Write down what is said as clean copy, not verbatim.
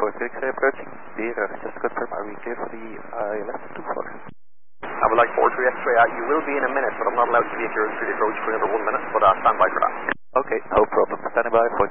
Felix approaching. Beer, just confirm, are we clear for the ILS 24? I would like 43 X-ray. You will be in a minute, but I'm not allowed to be at your approach for another 1 minute, but stand by for that. Okay, no problem. Standing by, 43